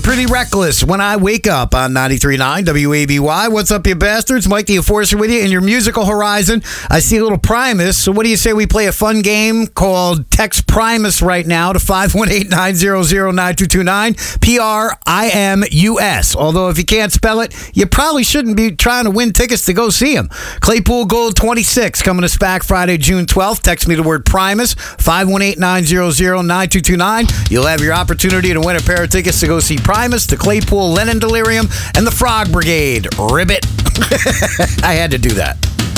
Pretty Reckless when I wake up on 93.9 WABY. What's up, you bastards? Mike the Enforcer with you in your musical horizon. I see a little Primus, so what do you say we play a fun game called Text Primus right now to 518-900-9229, Primus. Although if you can't spell it, you probably shouldn't be trying to win tickets to go see him. Claypool Gold 26 coming to SPAC Friday, June 12th. Text me the word Primus, 518-900-9229. You'll have your opportunity to win a pair of tickets to go see Primus, the Claypool Lennon Delirium, and the Frog Brigade. Ribbit. I had to do that.